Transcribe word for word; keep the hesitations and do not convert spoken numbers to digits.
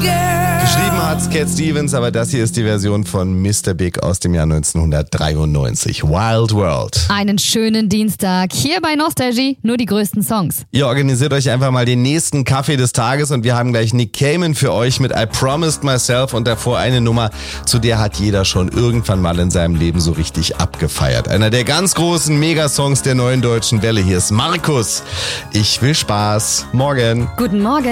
girl. Geschrieben hat's Cat Stevens, aber das hier ist die Version von Mister Big aus dem Jahr neunzehnhundertdreiundneunzig. Wild World. Einen schönen Dienstag. Hier bei Nostalgie nur die größten Songs. Ihr organisiert euch einfach mal den nächsten Kaffee des Tages und wir haben gleich Nick Cayman für euch mit I Promised Myself und davor eine Nummer, zu der hat jeder schon irgendwann mal in seinem Leben so richtig abgefeiert. Einer der ganz großen Megasongs der neuen deutschen Welle. Hier ist Markus. Ich will Spaß. Morgen. Guten Morgen.